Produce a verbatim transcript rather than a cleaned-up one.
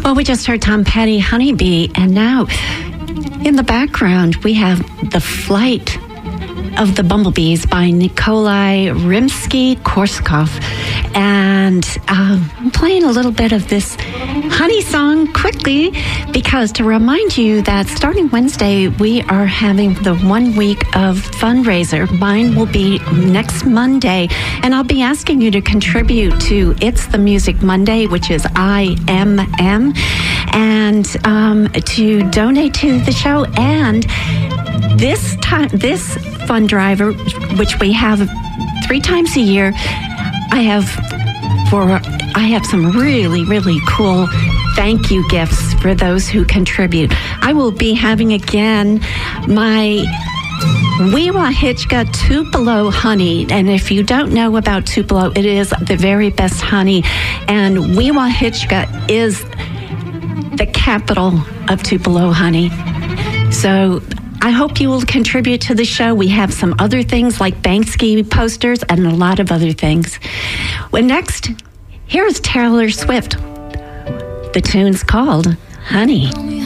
Well, we just heard Tom Petty, Honeybee, and now in the background we have The Flight of the Bumblebees by Nikolai Rimsky-Korsakov. And um, I'm playing a little bit of this Honey song quickly because to remind you that starting Wednesday, we are having the one week of fundraiser. Mine will be next Monday, and I'll be asking you to contribute to It's the Music Monday, which is I M M, and um, to donate to the show. And this time, this fund driver, which we have three times a year, I have for I have some really, really cool thank you gifts for those who contribute. I will be having again my Weewa Hitchka Tupelo honey. And if you don't know about Tupelo, it is the very best honey. And Weewa Hitchka is the capital of Tupelo honey. So I hope you will contribute to the show. We have some other things like Banksy posters and a lot of other things. Well, next, here's Taylor Swift. The tune's called Honey.